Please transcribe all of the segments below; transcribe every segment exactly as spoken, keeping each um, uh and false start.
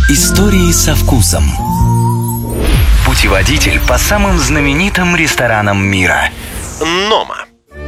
Истории со вкусом. Путеводитель по самым знаменитым ресторанам мира. Нома.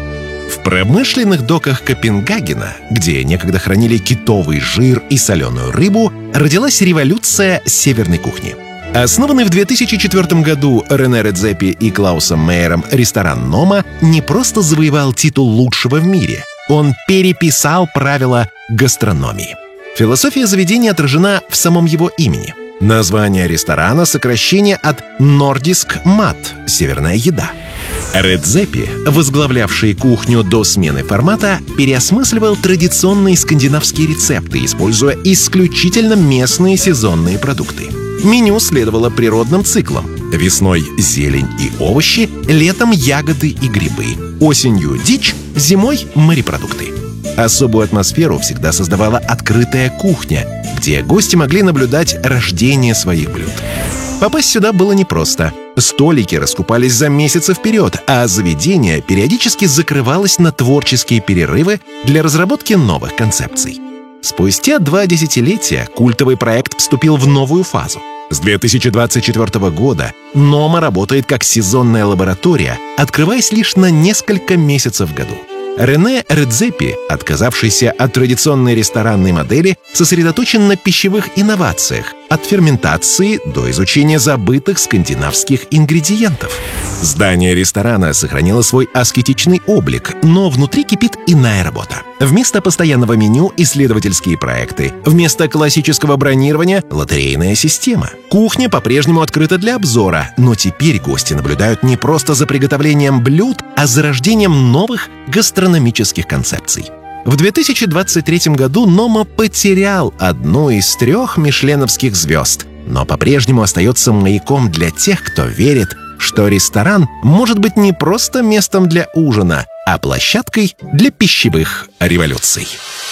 В промышленных доках Копенгагена, где некогда хранили китовый жир и соленую рыбу, родилась революция северной кухни. Основанный в две тысячи четвёртом году Рене Редзепи и Клаусом Мейером ресторан «Нома» не просто завоевал титул лучшего в мире, он переписал правила гастрономии. Философия заведения отражена в самом его имени. Название ресторана — сокращение от «Нордиск Мат» — «северная еда». Редзепи, возглавлявший кухню до смены формата, переосмысливал традиционные скандинавские рецепты, используя исключительно местные сезонные продукты. Меню следовало природным циклам. Весной — зелень и овощи, летом — ягоды и грибы, осенью — дичь, зимой — морепродукты. Особую атмосферу всегда создавала открытая кухня, где гости могли наблюдать рождение своих блюд. Попасть сюда было непросто. Столики раскупались за месяцы вперед, а заведение периодически закрывалось на творческие перерывы для разработки новых концепций. Спустя два десятилетия культовый проект вступил в новую фазу. С две тысячи двадцать четвёртого года «Нома» работает как сезонная лаборатория, открываясь лишь на несколько месяцев в году. Рене Редзепи, отказавшийся от традиционной ресторанной модели, сосредоточен на пищевых инновациях, от ферментации до изучения забытых скандинавских ингредиентов. Здание ресторана сохранило свой аскетичный облик, но внутри кипит иная работа. Вместо постоянного меню — исследовательские проекты, вместо классического бронирования — лотерейная система. Кухня по-прежнему открыта для обзора, но теперь гости наблюдают не просто за приготовлением блюд, а за рождением новых гастрономических концепций. В две тысячи двадцать третьем году «Нома» потерял одну из трех мишленовских звезд, но по-прежнему остается маяком для тех, кто верит, что ресторан может быть не просто местом для ужина, а площадкой для пищевых революций.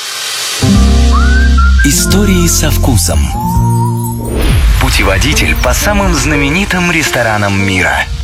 Истории со вкусом. Путеводитель по самым знаменитым ресторанам мира.